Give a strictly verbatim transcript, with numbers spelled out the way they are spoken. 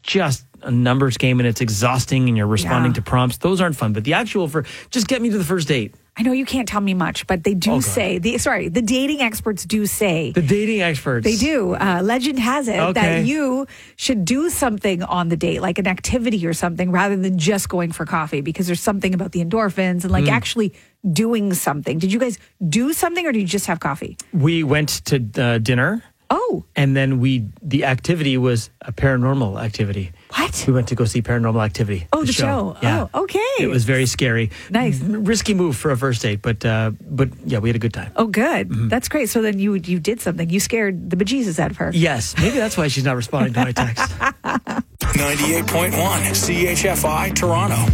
just a numbers game and it's exhausting and you're responding Yeah. to prompts. Those aren't fun. But the actual for just get me to the first date. I know you can't tell me much, but they do Oh, God. say, the sorry, the dating experts do say, The dating experts. they do. Uh, legend has it Okay. that you should do something on the date, like an activity or something, rather than just going for coffee, because there's something about the endorphins and like Mm. actually doing something. Did you guys do something or did you just have coffee? We went to uh, dinner. Oh, And then we, the activity was a paranormal activity. what? We went to go see Paranormal Activity. Oh, the show. Yeah. Oh, okay. It was very scary. Nice. M- risky move for a first date, but uh, but yeah, we had a good time. Oh, good. Mm-hmm. That's great. So then you you did something. You scared the bejesus out of her. Yes, maybe that's why she's not responding to my text. ninety-eight point one C H F I Toronto.